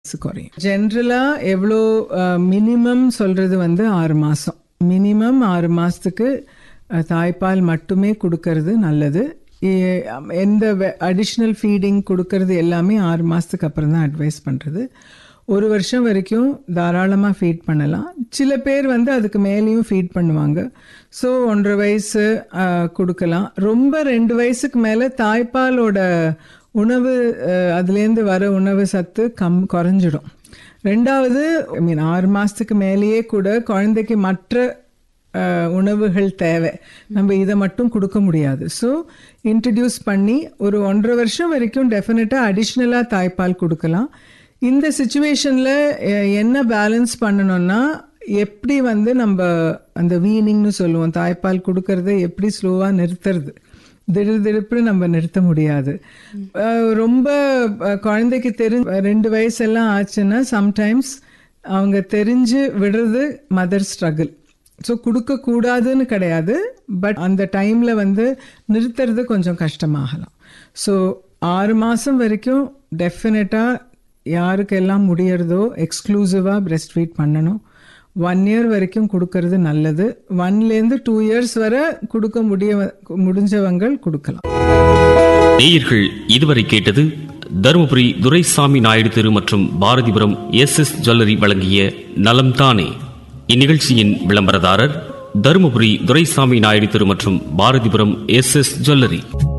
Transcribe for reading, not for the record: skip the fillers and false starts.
குறையும். ஜென்ரலா எவ்வளோ மினிமம் சொல்றது 6 மாதம். மினிமம் 6 மாதத்துக்கு தாய்ப்பால் மட்டுமே கொடுக்கறது நல்லது. எந்த அடிஷ்னல் ஃபீடிங் கொடுக்கறது எல்லாமே 6 மாதத்துக்கு அப்புறம் தான் அட்வைஸ் பண்ணுறது. 1 வருஷம் வரைக்கும் தாராளமாக ஃபீட் பண்ணலாம். சில பேர் அதுக்கு மேலேயும் ஃபீட் பண்ணுவாங்க. ஸோ 1.5 வயசு கொடுக்கலாம். ரொம்ப 2 வயசுக்கு மேலே தாய்ப்பாலோட உணவு அதுலேருந்து வர உணவு சத்து குறைஞ்சிடும். ரெண்டாவது 6 மாதத்துக்கு மேலேயே கூட குழந்தைக்கு மற்ற உணவுகள் தேவை. நம்ம இதை மட்டும் கொடுக்க முடியாது. ஸோ இன்ட்ரடியூஸ் பண்ணி ஒரு 1.5 வருஷம் வரைக்கும் டெஃபினட்டாக அடிஷ்னலாக தாய்ப்பால் கொடுக்கலாம். இந்த சிச்சுவேஷனில் என்ன பேலன்ஸ் பண்ணணும்னா, எப்படி நம்ம அந்த வீனிங்னு சொல்லுவோம், தாய்ப்பால் கொடுக்கறத எப்படி ஸ்லோவாக நிறுத்துறது. திடுப்புன்னு நம்ம நிறுத்த முடியாது. ரொம்ப குழந்தைக்கு 2 வயசெல்லாம் ஆச்சுன்னா சம்டைம்ஸ் அவங்க தெரிஞ்சு விடுறது மதர் ஸ்ட்ரகிள். ஸோ கொடுக்கக்கூடாதுன்னு கிடையாது, பட் அந்த டைமில் நிறுத்துறது கொஞ்சம் கஷ்டமாகலாம். ஸோ 6 மாதம் வரைக்கும் டெஃபினட்டாக யாருக்கெல்லாம் முடியறதோ எக்ஸ்க்ளூசிவாக பிரெஸ்ட் ஃபீட் பண்ணணும். 1 இயர் வரைக்கும் கொடுக்கறது நல்லது. 1லேருந்து 2 இயர்ஸ் வரை கொடுக்க முடிஞ்சவங்க கொடுக்கலாம். நேயர்கள் இதுவரை கேட்டது தருமபுரி துரைசாமி நாயுடு தெரு மற்றும் பாரதிபுரம் SS ஜுவல்லரி வழங்கிய நலம் தானே. இந்நிகழ்ச்சியின் விளம்பரதாரர் தருமபுரி துரைசாமி நாயுடு தெரு மற்றும் பாரதிபுரம் SS ஜுவல்லரி.